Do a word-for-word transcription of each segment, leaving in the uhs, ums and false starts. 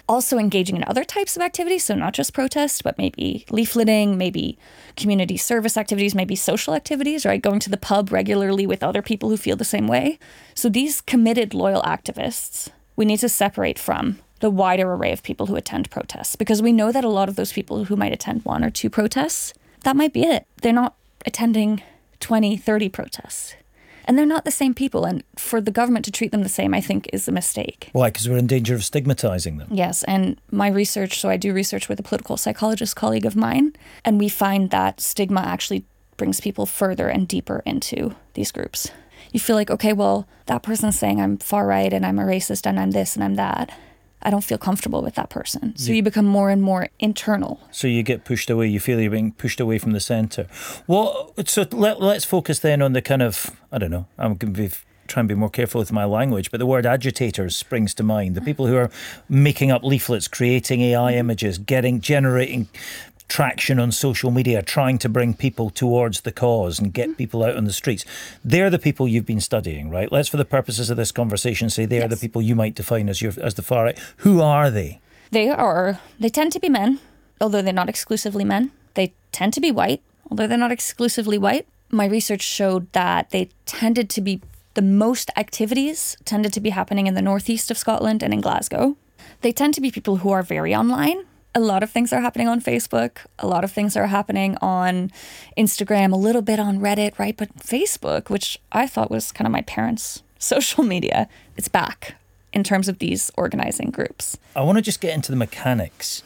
Also engaging in other types of activities, so not just protest, but maybe leafleting, maybe community service activities, maybe social activities, right? Going to the pub regularly with other people who feel the same way. So these committed, loyal activists, we need to separate from the wider array of people who attend protests, because we know that a lot of those people who might attend one or two protests, that might be it. They're not attending twenty, thirty protests. And they're not the same people. And for the government to treat them the same, I think, is a mistake. Why? Because we're in danger of stigmatising them. Yes. And my research, so I do research with a political psychologist colleague of mine, and we find that stigma actually brings people further and deeper into these groups. You feel like, okay, well, that person's saying I'm far right and I'm a racist and I'm this and I'm that. I don't feel comfortable with that person. So you become more and more internal. So you get pushed away. You feel you're being pushed away from the centre. Well, so let, let's focus then on the kind of, I don't know, I'm going to be, try and be more careful with my language, but the word agitators springs to mind. The people who are making up leaflets, creating A I images, getting, generating traction on social media, trying to bring people towards the cause and get people out on the streets. They're the people you've been studying, right? Let's, for the purposes of this conversation, say they're yes. the people you might define as your as the far right. Who are they? They are, they tend to be men, although they're not exclusively men. They tend to be white, although they're not exclusively white. My research showed that they tended to be, the most activities tended to be happening in the northeast of Scotland and in Glasgow. They tend to be people who are very online. A lot of things are happening on Facebook. A lot of things are happening on Instagram, a little bit on Reddit, right? But Facebook, which I thought was kind of my parents' social media, it's back in terms of these organizing groups. I want to just get into the mechanics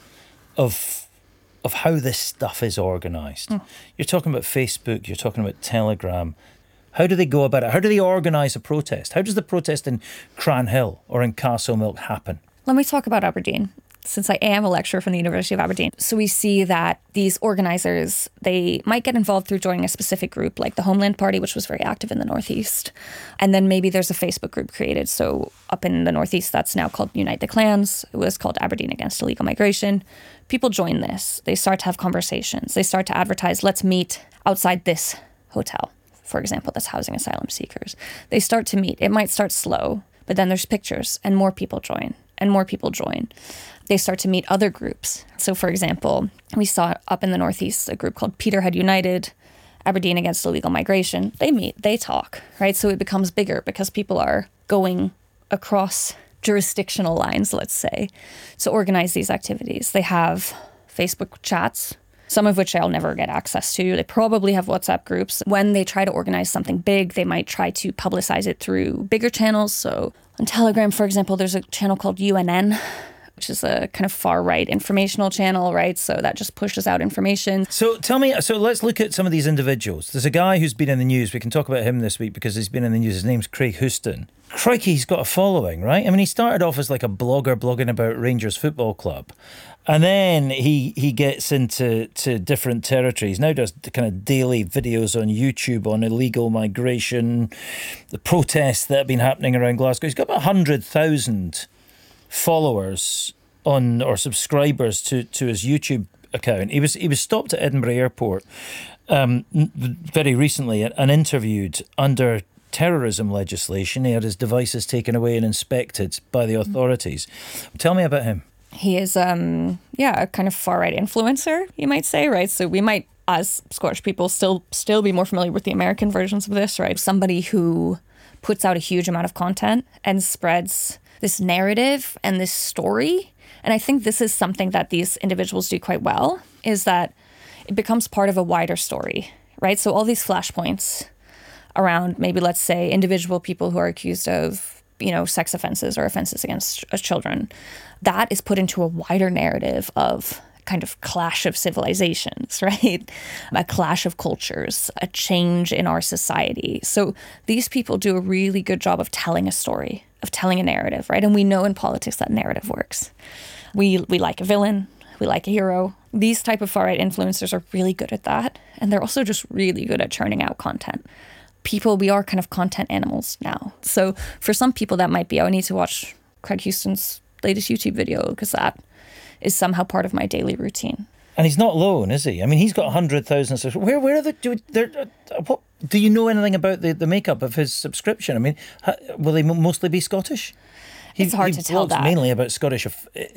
of of how this stuff is organised. Mm. You're talking about Facebook, you're talking about Telegram. How do they go about it? How do they organise a protest? How does the protest in Cranhill or in Castlemilk happen? Let me talk about Aberdeen, since I am a lecturer from the University of Aberdeen. So we see that these organisers, they might get involved through joining a specific group, like the Homeland Party, which was very active in the Northeast. And then maybe there's a Facebook group created. So up in the Northeast, that's now called Unite the Clans. It was called Aberdeen Against Illegal Migration. People join this. They start to have conversations. They start to advertise, let's meet outside this hotel, for example, that's housing asylum seekers. They start to meet. It might start slow, but then there's pictures and more people join and more people join. They start to meet other groups. So, for example, we saw up in the Northeast a group called Peterhead United, Aberdeen Against Illegal Migration. They meet, they talk, right? So it becomes bigger because people are going across jurisdictional lines, let's say, to organize these activities. They have Facebook chats, some of which I'll never get access to. They probably have WhatsApp groups. When they try to organize something big, they might try to publicize it through bigger channels. So on Telegram, for example, there's a channel called U N N, which is a kind of far-right informational channel, right? So that just pushes out information. So tell me, so let's look at some of these individuals. There's a guy who's been in the news. We can talk about him this week because he's been in the news. His name's Craig Houston. Crikey, he's got a following, right? I mean, he started off as like a blogger blogging about Rangers Football Club. And then he he gets into to different territories. Now does the kind of daily videos on YouTube on illegal migration, the protests that have been happening around Glasgow. He's got about one hundred thousand followers on or subscribers to, to his YouTube account. He was he was stopped at Edinburgh Airport um, very recently and interviewed under terrorism legislation. He had his devices taken away and inspected by the authorities. Tell me about him. He is, um, yeah, a kind of far-right influencer, you might say, right? So we might, as Scottish people, still still be more familiar with the American versions of this, right? Somebody who puts out a huge amount of content and spreads this narrative and this story. And I think this is something that these individuals do quite well, is that it becomes part of a wider story, right? So all these flashpoints around maybe, let's say, individual people who are accused of, you know, sex offenses or offenses against children, that is put into a wider narrative of kind of clash of civilizations, right? A clash of cultures, a change in our society. So these people do a really good job of telling a story, of telling a narrative, right? And we know in politics that narrative works. We we like a villain, we like a hero. These type of far-right influencers are really good at that. And they're also just really good at churning out content. People, we are kind of content animals now. So for some people that might be, oh, I need to watch Craig Houston's latest YouTube video because that is somehow part of my daily routine. And he's not alone, is he? I mean, he's got one hundred thousand. Where where are the... Do, uh, what, do you know anything about the, the makeup of his subscription? I mean, how, will they mostly be Scottish? He, it's hard he to tell that. mainly about Scottish